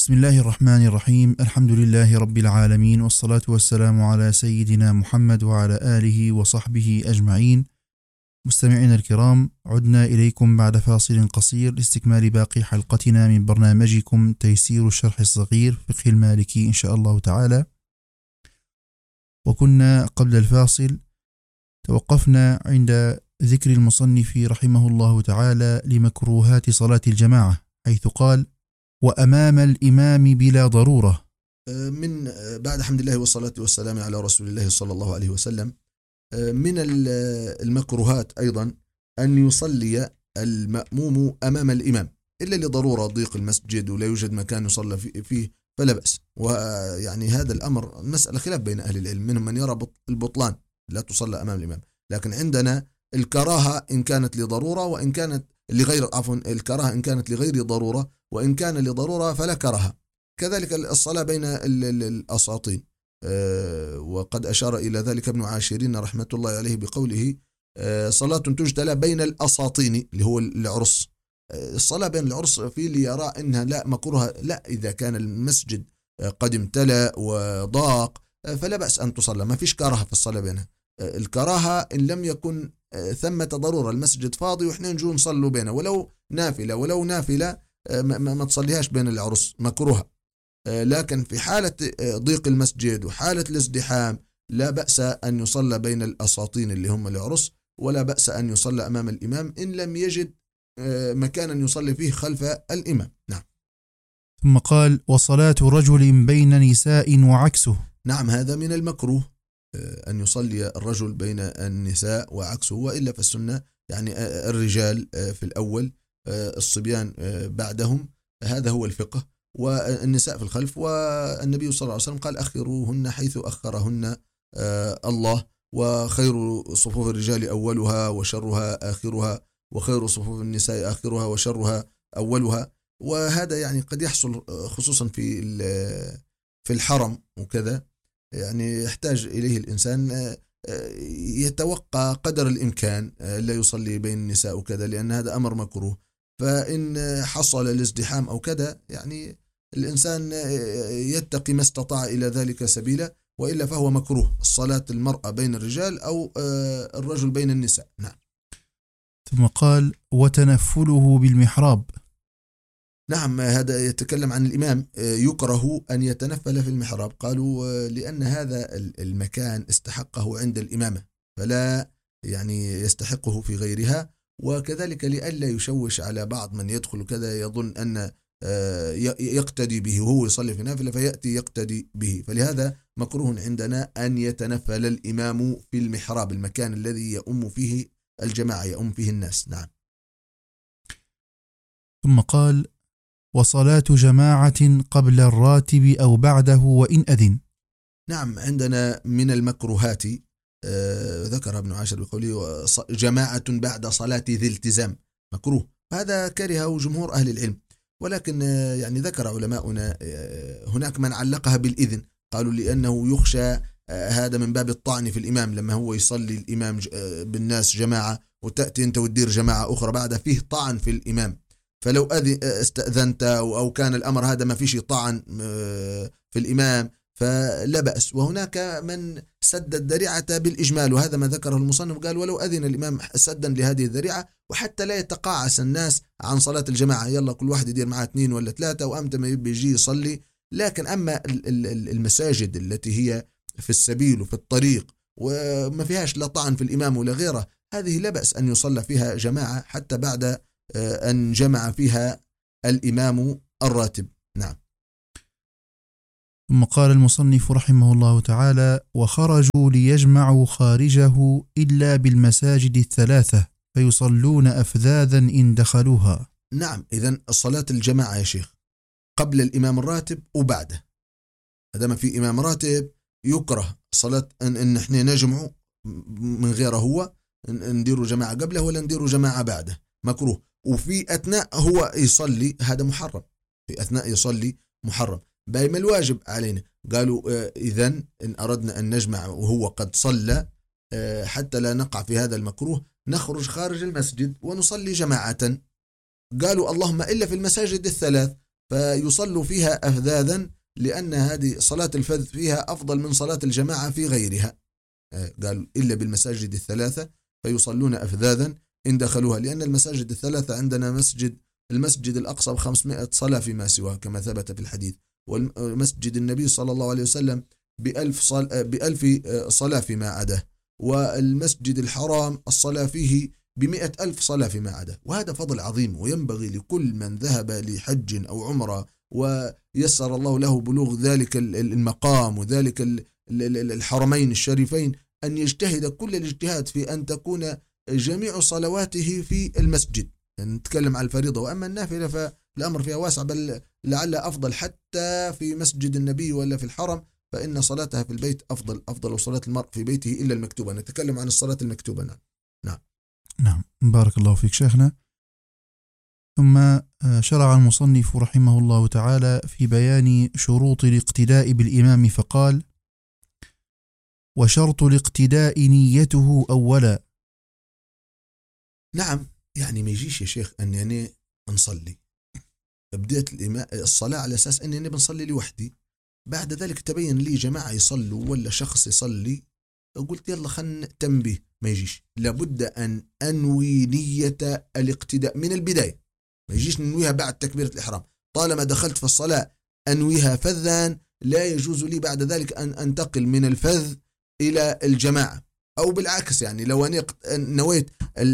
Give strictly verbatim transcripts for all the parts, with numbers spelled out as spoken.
بسم الله الرحمن الرحيم. الحمد لله رب العالمين، والصلاة والسلام على سيدنا محمد وعلى آله وصحبه أجمعين. مستمعينا الكرام، عدنا إليكم بعد فاصل قصير لاستكمال باقي حلقتنا من برنامجكم تيسير الشرح الصغير فقه المالكي إن شاء الله تعالى. وكنا قبل الفاصل توقفنا عند ذكر المصنف رحمه الله تعالى لمكروهات صلاة الجماعة، حيث قال: وأمام الإمام بلا ضرورة. من بعد حمد الله والصلاة والسلام على رسول الله صلى الله عليه وسلم، من المكروهات أيضا أن يصلي المأموم أمام الإمام إلا لضرورة ضيق المسجد ولا يوجد مكان يصلى فيه فلا بأس. ويعني هذا الأمر مسألة خلاف بين أهل العلم، منهم من يرى البطلان لا تصلى أمام الإمام، لكن عندنا الكراهة إن كانت لضرورة وإن كانت لغير عفوا الكراهة إن كانت لغير ضرورة، وإن كان لضرورة فلا كراهة. كذلك الصلاة بين الأساطين، وقد أشار إلى ذلك ابن عاشرين رحمة الله عليه بقوله: صلاة تجتلى بين الأساطين، اللي هو العرس. الصلاة بين العرس في اللي يرى إنها لا مكروهة، لا، إذا كان المسجد قد امتلأ وضاق فلا بأس أن تصلى، ما فيش كراهة في الصلاة بينها. الكراهة إن لم يكن ثمة ضرورة، المسجد فاضي وإحنا نجو نصلوا بينه ولو نافلة ولو نافلة ما, ما تصليهاش بين العرس، مكروهة. لكن في حالة ضيق المسجد وحالة الازدحام لا بأس أن يصلى بين الأساطين اللي هم العرس، ولا بأس أن يصلى أمام الإمام إن لم يجد مكانا يصلي فيه خلف الإمام. نعم. ثم قال: وصلاة رجل بين نساء وعكسه. نعم، هذا من المكروه أن يصلي الرجل بين النساء وعكسه، وإلا فالسنة يعني الرجال في الأول، الصبيان بعدهم، هذا هو الفقه، والنساء في الخلف. والنبي صلى الله عليه وسلم قال: أخروهن حيث أخرهن الله، وخير صفوف الرجال أولها وشرها آخرها، وخير صفوف النساء آخرها وشرها أولها. وهذا يعني قد يحصل خصوصا في في الحرم وكذا، يعني يحتاج إليه الإنسان يتوقع قدر الإمكان لا يصلي بين النساء وكذا، لأن هذا أمر مكروه. فإن حصل الازدحام أو كذا يعني الإنسان يتقي ما استطاع إلى ذلك سبيلا، وإلا فهو مكروه الصلاة المرأة بين الرجال أو الرجل بين النساء. نعم. ثم قال: وتنفله بالمحراب. نعم، هذا يتكلم عن الإمام، يكره أن يتنفل في المحراب. قالوا لأن هذا المكان استحقه عند الإمامة، فلا يعني يستحقه في غيرها، وكذلك لئلا يشوش على بعض من يدخل كذا يظن أن يقتدي به وهو يصلي في نافلة فيأتي يقتدي به، فلهذا مكروه عندنا أن يتنفل الإمام في المحراب، المكان الذي يؤم فيه الجماعة، يؤم فيه الناس. نعم. ثم قال: وصلاة جماعة قبل الراتب أو بعده وإن أذن. نعم، عندنا من المكروهات آه ذكر ابن عاشر بقوله: جماعة بعد صلاة ذي التزام، مكروه. هذا كرهه جمهور أهل العلم، ولكن آه يعني ذكر علماؤنا آه هناك من علقها بالإذن، قالوا لأنه يخشى آه هذا من باب الطعن في الإمام، لما هو يصلي الإمام آه بالناس جماعة وتأتي أنت وتدير جماعة أخرى بعد، فيه طعن في الإمام. فلو استأذنت أو كان الأمر هذا ما فيش طعن في الإمام فلا بأس. وهناك من سد الذريعة بالإجمال، وهذا ما ذكره المصنف، قال: ولو أذن الإمام سدا لهذه الذريعة، وحتى لا يتقاعس الناس عن صلاة الجماعة، يلا كل واحد يدير معه اثنين ولا ثلاثة وأمتى ما يبي يجي يصلي. لكن أما المساجد التي هي في السبيل وفي الطريق وما فيهاش لا طعن في الإمام ولا غيره، هذه لا بأس أن يصلى فيها جماعة حتى بعد أن جمع فيها الإمام الراتب. نعم. ثم قال المصنف رحمه الله تعالى: وخرجوا ليجمعوا خارجه إلا بالمساجد الثلاثة فيصلون أفذاذا إن دخلوها. نعم، إذن الصلاة الجماعة يا شيخ قبل الإمام الراتب وبعده، هذا ما في إمام راتب يكره صلاة أن, إن إحنا نجمع من غيره، هو نديروا جماعة قبله ولا نديروا جماعة بعده، مكروه. وفي أثناء هو يصلي هذا محرم، في أثناء يصلي محرم. بينما الواجب علينا قالوا إذن إن أردنا أن نجمع وهو قد صلى حتى لا نقع في هذا المكروه نخرج خارج المسجد ونصلي جماعة. قالوا اللهم إلا في المساجد الثلاث، فيصلوا فيها أفذاذا، لأن هذه صلاة الفذ فيها أفضل من صلاة الجماعة في غيرها. قالوا إلا بالمساجد الثلاثة فيصلون أفذاذا إن دخلوها، لأن المساجد الثلاثة عندنا مسجد المسجد الأقصى بخمسمائة صلاة فيما سواه كما ثبت في الحديث، والمسجد النبي صلى الله عليه وسلم بألف, صل... بألف صلاة فيما عداه، والمسجد الحرام الصلاة فيه بمئة ألف صلاة فيما عداه. وهذا فضل عظيم، وينبغي لكل من ذهب لحج أو عمرة ويسر الله له بلوغ ذلك المقام وذلك الحرمين الشريفين أن يجتهد كل الاجتهاد في أن تكون جميع صلواته في المسجد. نتكلم عن الفريضة، وأما النافلة فالأمر فيها واسع، بل لعل أفضل حتى في مسجد النبي ولا في الحرم، فإن صلاتها في البيت أفضل أفضل صلاة المرء في بيته إلا المكتوبة. نتكلم عن الصلاة المكتوبة. نعم نعم نعم بارك الله فيك شيخنا. ثم شرع المصنف رحمه الله تعالى في بيان شروط الاقتداء بالإمام فقال: وشرط الاقتداء نيته أولا. نعم، يعني ما يجيش يا شيخ أن يعني نصلي بديت الصلاة على أساس أني أنا بنصلي لوحدي، بعد ذلك تبين لي جماعة يصلوا ولا شخص يصلي، قلت يلا خلنا تنبيه. ما يجيش، لابد أن أنوي نية الاقتداء من البداية، ما يجيش ننويها بعد تكبيرة الإحرام. طالما دخلت في الصلاة أنويها فذا، لا يجوز لي بعد ذلك أن أنتقل من الفذ إلى الجماعة، أو بالعكس. يعني لو أنا نويت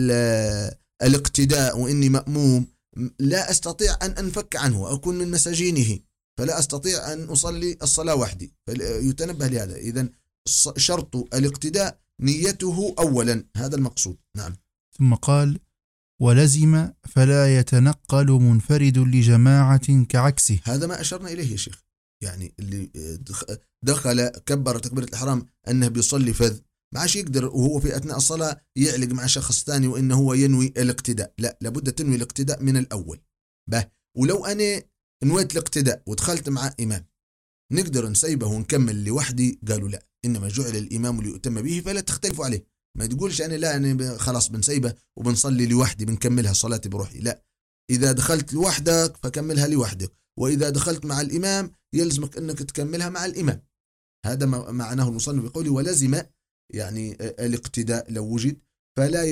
الاقتداء وإني مأموم، لا أستطيع أن أنفك عنه، أكون من مساجينه، فلا أستطيع أن أصلي الصلاة وحدي، فيتنبه لهذا. إذن شرط الاقتداء نيته أولا، هذا المقصود. نعم. ثم قال: ولزم فلا يتنقل منفرد لجماعة كعكسه. هذا ما أشرنا إليه يا شيخ، يعني اللي دخل كبر تكبيرة الإحرام أنه بيصلي فذ، معاش يقدر وهو في أثناء الصلاة يعلق مع شخص ثاني وإنه هو ينوي الاقتداء، لا، لابد تنوي الاقتداء من الأول. به ولو أنا نويت الاقتداء ودخلت مع إمام، نقدر نسيبه ونكمل لوحدي؟ قالوا لا، إنما جعل الإمام ليؤتم به فلا تختلفوا عليه. ما تقولش أنا لا، أنا خلاص بنسيبه وبنصلي لوحدي بنكملها صلاتي بروحي، لا، إذا دخلت لوحدك فكملها لوحدك، وإذا دخلت مع الإمام يلزمك أنك تكملها مع الإمام. هذا ما معناه المصنف بقوله ولزم، يعني الاقتداء لو وجد فلا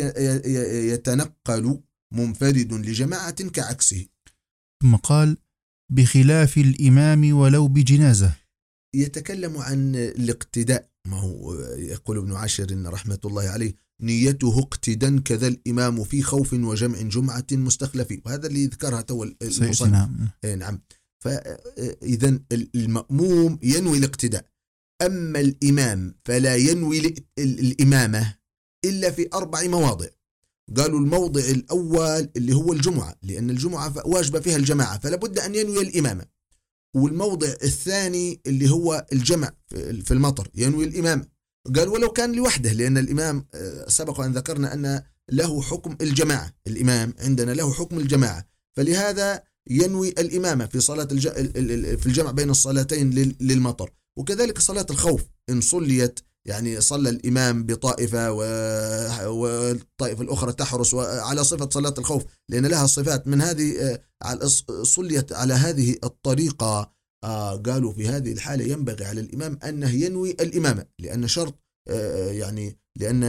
يتنقل منفرد لجماعة كعكسه. ثم قال: بخلاف الإمام ولو بجنازة. يتكلم عن الاقتداء، ما هو يقول ابن عاشر رحمة الله عليه: نيته اقتدا كذا الإمام في خوف وجمع جمعة مستخلف. وهذا اللي ذكرها تو المصنف. نعم. نعم. فإذا المأموم ينوي الاقتداء، أما الإمام فلا ينوي الإمامة إلا في أربع مواضع. قالوا الموضع الأول اللي هو الجمعة، لأن الجمعة واجب فيها الجماعة، فلا بد أن ينوي الإمامة. والموضع الثاني اللي هو الجمع في المطر، ينوي الإمامة. قال ولو كان لوحده، لأن الإمام سبق أن ذكرنا أن له حكم الجماعة، الإمام عندنا له حكم الجماعة، فلهذا ينوي الإمامة في صلاة الج... في الجمع بين الصلاتين للمطر. وكذلك صلاة الخوف إن صليت، يعني صلى الإمام بطائفة والطائفة الأخرى تحرس على صفة صلاة الخوف، لأن لها صفات من هذه، صليت على هذه الطريقة. قالوا في هذه الحالة ينبغي على الإمام أنه ينوي الإمامة، لأن شرط، يعني لأن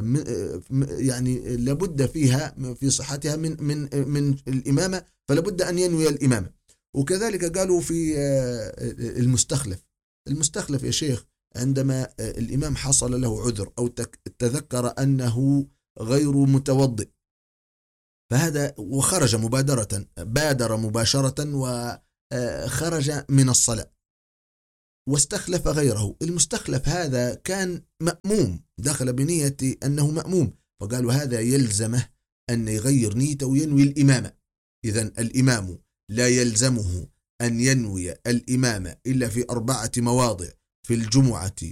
يعني لابد فيها في صحتها من من من الإمامة، فلابد أن ينوي الإمامة. وكذلك قالوا في المستخلف. المستخلف يا شيخ عندما الإمام حصل له عذر أو تذكر أنه غير متوضئ، فهذا وخرج مبادرة، بادر مباشرة وخرج من الصلاة واستخلف غيره. المستخلف هذا كان مأموم، دخل بنية أنه مأموم، فقالوا هذا يلزمه أن يغير نيته وينوي الإمامة. إذن الإمام لا يلزمه أن ينوي الإمامة إلا في أربعة مواضع: في الجمعة